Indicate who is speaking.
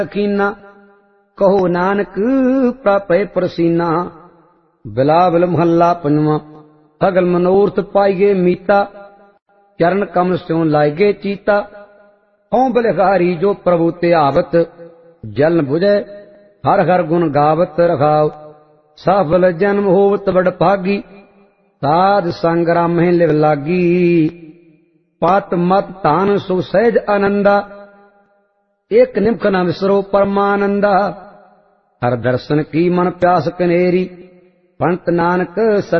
Speaker 1: कीना, कहो नानक प्रापे परसीना। बिलावल महला पंजवा। सगल मनोरथ पाइए मीता, चरण कमल स्यों लाइगे चीता। हों बलिहारी जो प्रभु ते आवत, जलन बुझे हर हर गुण गावत रखाव। सफल जन्म होवत बड़ भागी, साध संग रामें लिव लागी। पात मत तान सो सहज आनंदा, एक निमख न विसरो परमानंदा। हर दर्शन की मन प्यास कनेरी, पंत नानक